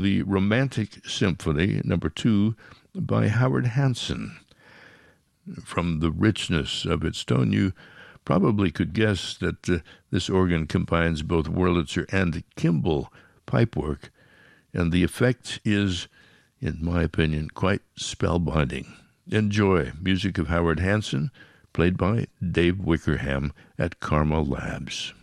the Romantic Symphony, number 2, by Howard Hanson. From the richness of its tone, you probably could guess that this organ combines both Wurlitzer and Kimball pipework, and the effect is, in my opinion, quite spellbinding. Enjoy music of Howard Hanson, played by Dave Wickerham at Karma Labs.